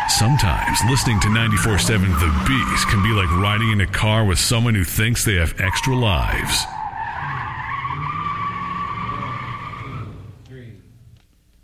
Sometimes listening to 94.7 The Beast can be like riding in a car with someone who thinks they have extra lives.